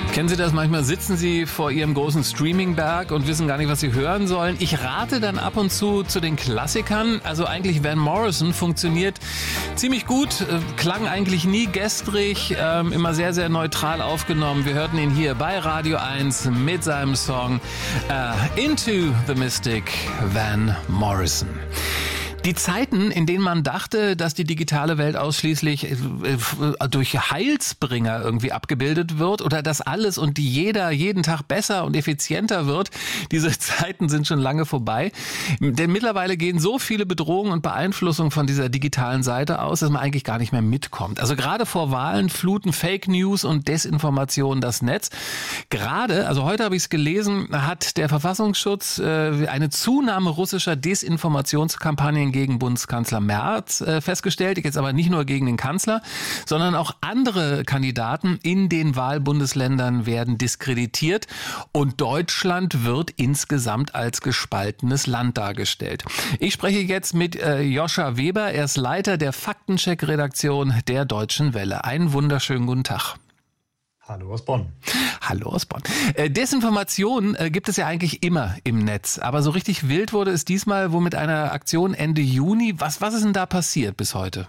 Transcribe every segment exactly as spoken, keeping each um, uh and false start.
Kennen Sie das? Manchmal sitzen Sie vor Ihrem großen Streamingberg und wissen gar nicht, was Sie hören sollen. Ich rate dann ab und zu zu den Klassikern. Also eigentlich Van Morrison funktioniert ziemlich gut, äh, klang eigentlich nie gestrig, äh, immer sehr, sehr neutral aufgenommen. Wir hörten ihn hier bei Radio eins mit seinem Song äh, Into the Mystic, Van Morrison. Die Zeiten, in denen man dachte, dass die digitale Welt ausschließlich durch Heilsbringer irgendwie abgebildet wird oder dass alles und jeder jeden Tag besser und effizienter wird, diese Zeiten sind schon lange vorbei. Denn mittlerweile gehen so viele Bedrohungen und Beeinflussungen von dieser digitalen Seite aus, dass man eigentlich gar nicht mehr mitkommt. Also gerade vor Wahlen fluten Fake News und Desinformation das Netz. Gerade, also heute habe ich es gelesen, hat der Verfassungsschutz äh, eine Zunahme russischer Desinformationskampagnen gegen Bundeskanzler Merz äh, festgestellt. Jetzt aber nicht nur gegen den Kanzler, sondern auch andere Kandidaten in den Wahlbundesländern werden diskreditiert und Deutschland wird insgesamt als gespaltenes Land dargestellt. Ich spreche jetzt mit äh, Joscha Weber. Er ist Leiter der Faktencheck-Redaktion der Deutschen Welle. Einen wunderschönen guten Tag. Hallo aus Bonn. Hallo aus Bonn. Äh, Desinformation äh, gibt es ja eigentlich immer im Netz. Aber so richtig wild wurde es diesmal wohl mit einer Aktion Ende Juni. Was, was ist denn da passiert bis heute?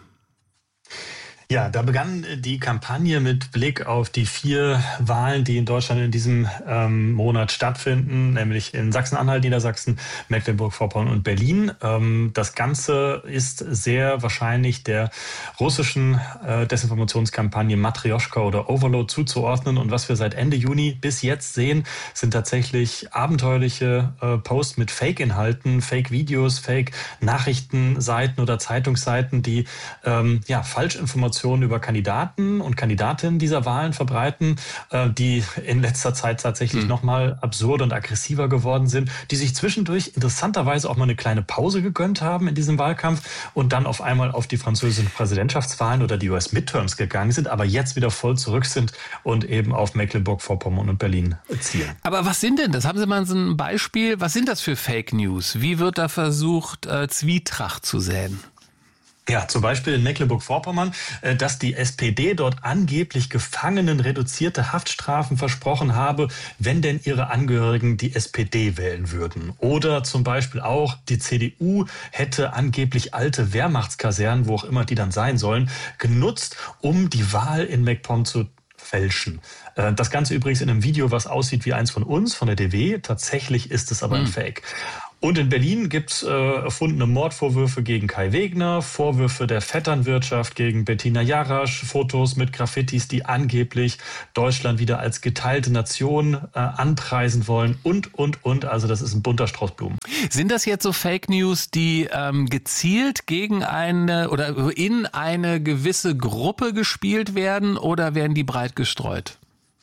Ja, da begann die Kampagne mit Blick auf die vier Wahlen, die in Deutschland in diesem ähm, Monat stattfinden, nämlich in Sachsen-Anhalt, Niedersachsen, Mecklenburg-Vorpommern und Berlin. Ähm, das Ganze ist sehr wahrscheinlich der russischen äh, Desinformationskampagne Matrioschka oder Overload zuzuordnen. Und was wir seit Ende Juni bis jetzt sehen, sind tatsächlich abenteuerliche äh, Posts mit Fake-Inhalten, Fake-Videos, Fake-Nachrichtenseiten oder Zeitungsseiten, die ähm, ja Falschinformationen über Kandidaten und Kandidatinnen dieser Wahlen verbreiten, die in letzter Zeit tatsächlich mhm. nochmal absurd und aggressiver geworden sind, die sich zwischendurch interessanterweise auch mal eine kleine Pause gegönnt haben in diesem Wahlkampf und dann auf einmal auf die französischen Präsidentschaftswahlen oder die U S-Midterms gegangen sind, aber jetzt wieder voll zurück sind und eben auf Mecklenburg-Vorpommern und Berlin zielen. Aber was sind denn das? Haben Sie mal so ein Beispiel? Was sind das für Fake News? Wie wird da versucht, Zwietracht zu säen? Ja, zum Beispiel in Mecklenburg-Vorpommern, dass die S P D dort angeblich Gefangenen reduzierte Haftstrafen versprochen habe, wenn denn ihre Angehörigen die S P D wählen würden. Oder zum Beispiel auch die C D U hätte angeblich alte Wehrmachtskasernen, wo auch immer die dann sein sollen, genutzt, um die Wahl in MacPom zu fälschen. Das Ganze übrigens in einem Video, was aussieht wie eins von uns, von der D W. Tatsächlich ist es aber ein Fake. Und in Berlin gibt's äh, erfundene Mordvorwürfe gegen Kai Wegner, Vorwürfe der Vetternwirtschaft gegen Bettina Jarasch, Fotos mit Graffitis, die angeblich Deutschland wieder als geteilte Nation äh, anpreisen wollen und, und, und. Also das ist ein bunter Strauß Blumen. Sind das jetzt so Fake News, die ähm, gezielt gegen eine oder in eine gewisse Gruppe gespielt werden oder werden die breit gestreut?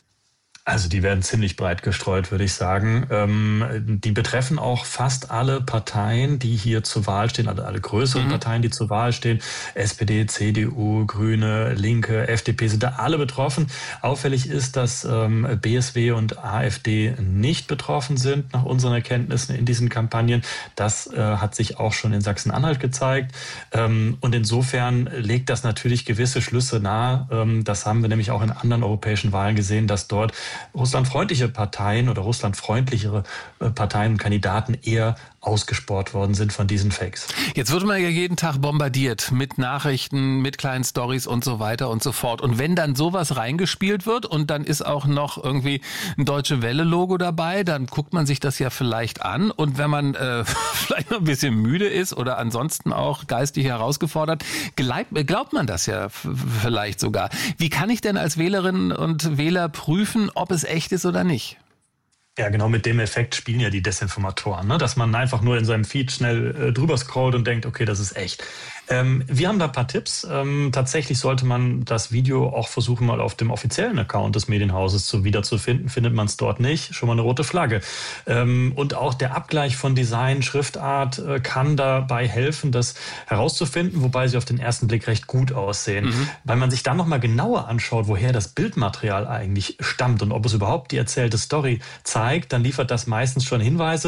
Also die werden ziemlich breit gestreut, würde ich sagen. Ähm, die betreffen auch fast alle Parteien, die hier zur Wahl stehen, also alle größeren mhm. Parteien, die zur Wahl stehen. S P D, C D U, Grüne, Linke, F D P sind da alle betroffen. Auffällig ist, dass ähm, B S W und A f D nicht betroffen sind, nach unseren Erkenntnissen in diesen Kampagnen. Das äh, hat sich auch schon in Sachsen-Anhalt gezeigt. Ähm, und insofern legt das natürlich gewisse Schlüsse nahe. Ähm, das haben wir nämlich auch in anderen europäischen Wahlen gesehen, dass dort russlandfreundliche Parteien oder russlandfreundlichere Parteien und Kandidaten eher ausgespart worden sind von diesen Fakes. Jetzt wird man ja jeden Tag bombardiert mit Nachrichten, mit kleinen Storys und so weiter und so fort. Und wenn dann sowas reingespielt wird und dann ist auch noch irgendwie ein Deutsche Welle-Logo dabei, dann guckt man sich das ja vielleicht an. Und wenn man äh, vielleicht noch ein bisschen müde ist oder ansonsten auch geistig herausgefordert, glaubt, glaubt man das ja f- vielleicht sogar. Wie kann ich denn als Wählerinnen und Wähler prüfen, ob es echt ist oder nicht? Ja, genau mit dem Effekt spielen ja die Desinformatoren, ne? Dass man einfach nur in seinem Feed schnell äh, drüber scrollt und denkt, okay, das ist echt. Ähm, wir haben da ein paar Tipps. Ähm, tatsächlich sollte man das Video auch versuchen, mal auf dem offiziellen Account des Medienhauses zu wiederzufinden. Findet man es dort nicht, schon mal eine rote Flagge. Ähm, und auch der Abgleich von Design, Schriftart äh, kann dabei helfen, das herauszufinden, wobei sie auf den ersten Blick recht gut aussehen. Mhm. Weil man sich dann nochmal genauer anschaut, woher das Bildmaterial eigentlich stammt und ob es überhaupt die erzählte Story zeigt, dann liefert das meistens schon Hinweise.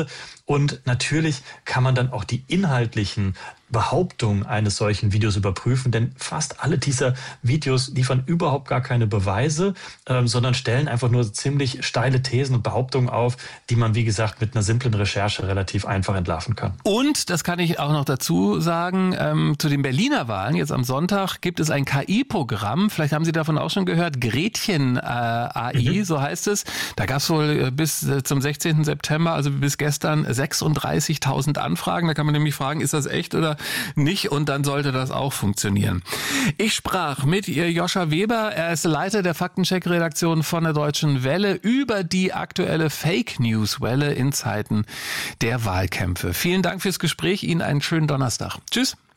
Und natürlich kann man dann auch die inhaltlichen Behauptung eines solchen Videos überprüfen, denn fast alle dieser Videos liefern überhaupt gar keine Beweise, ähm, sondern stellen einfach nur ziemlich steile Thesen und Behauptungen auf, die man, wie gesagt, mit einer simplen Recherche relativ einfach entlarven kann. Und, das kann ich auch noch dazu sagen, ähm, zu den Berliner Wahlen, jetzt am Sonntag, gibt es ein K I-Programm, vielleicht haben Sie davon auch schon gehört, Gretchen äh, A I, mhm. so heißt es. Da gab es wohl bis äh, zum sechzehnten September, also bis gestern, sechsunddreißigtausend Anfragen. Da kann man nämlich fragen, ist das echt oder nicht, und dann sollte das auch funktionieren. Ich sprach mit Joscha Weber, er ist Leiter der Faktencheck-Redaktion von der Deutschen Welle, über die aktuelle Fake-News-Welle in Zeiten der Wahlkämpfe. Vielen Dank fürs Gespräch, Ihnen einen schönen Donnerstag. Tschüss.